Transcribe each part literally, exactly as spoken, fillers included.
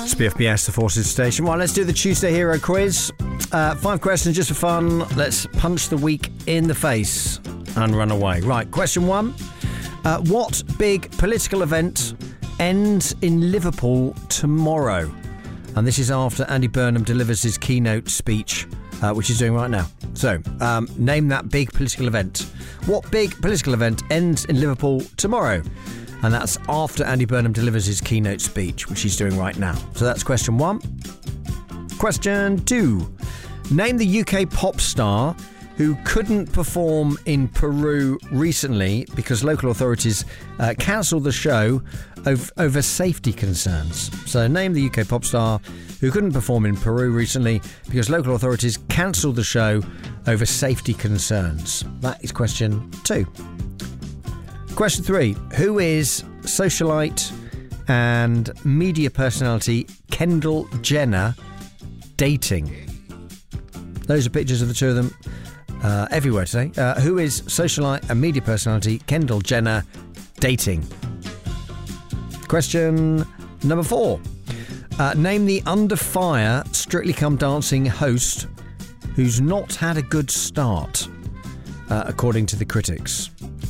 It's B F B S, the Forces Station. Right, let's do the Tuesday Hero quiz. Uh, five questions just for fun. Let's punch the week in the face and run away. Right, question one. Uh, what big political event ends in Liverpool tomorrow? And this is after Andy Burnham delivers his keynote speech, uh, which he's doing right now. So, um, name that big political event. What big political event ends in Liverpool tomorrow? And that's after Andy Burnham delivers his keynote speech, which he's doing right now. So that's question one. Question two. Name the U K pop star who couldn't perform in Peru recently because local authorities uh, cancelled the show over, over safety concerns. So name the U K pop star who couldn't perform in Peru recently because local authorities cancelled the show over safety concerns. That is question two. Question three. Who is socialite and media personality Kendall Jenner dating? Those are pictures of the two of them uh, everywhere today. Uh, who is socialite and media personality Kendall Jenner dating? Question number four. Uh, name the Under Fire Strictly Come Dancing host who's not had a good start, uh, according to the critics.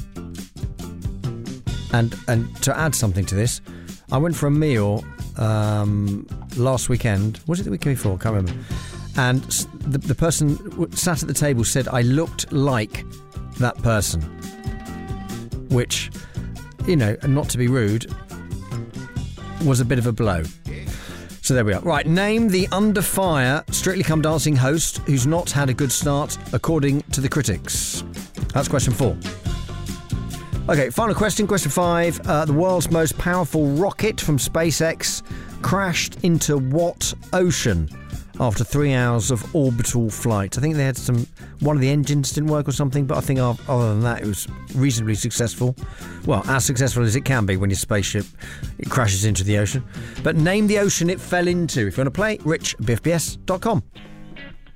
And and to add something to this, I went for a meal um, last weekend. Was it the weekend before? I can't remember. And the, the person sat at the table said I looked like that person. Which, you know, not to be rude, was a bit of a blow. So there we are. Right, name the Under Fire Strictly Come Dancing host who's not had a good start, according to the critics. That's question four. Okay, final question, question five. Uh, the world's most powerful rocket from SpaceX crashed into what ocean after three hours of orbital flight? I think they had some... One of the engines didn't work or something, but I think other than that, it was reasonably successful. Well, as successful as it can be when your spaceship it crashes into the ocean. But name the ocean it fell into. If you want to play, rich at b f b s dot com.